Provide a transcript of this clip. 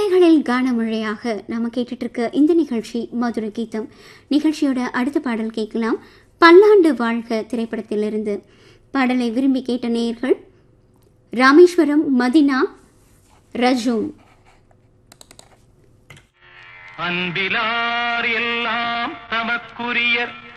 காரைகளில் கானமழையாக நாம கேட்டுட்டு இருக்க இந்த நிகழ்ச்சி மதுர கீதம். நிகழ்ச்சியோட அடுத்த பாடல் கேட்கலாம். பல்லாண்டு வாழ்க திரைப்படத்திலிருந்து. பாடலை விரும்பி கேட்ட நேயர்கள் ராமேஸ்வரம், மதினா, ரஜூன். அன்பிலார் எல்லாம் தமக்குரியர்